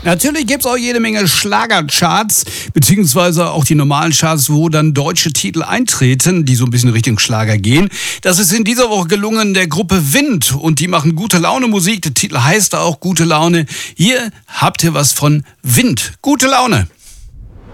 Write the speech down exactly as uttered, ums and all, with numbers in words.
Natürlich gibt's auch jede Menge Schlagercharts, beziehungsweise auch die normalen Charts, wo dann deutsche Titel eintreten, die so ein bisschen Richtung Schlager gehen. Das ist in dieser Woche gelungen der Gruppe Wind und die machen gute Laune Musik. Der Titel heißt auch Gute Laune. Hier habt ihr was von Wind. Gute Laune.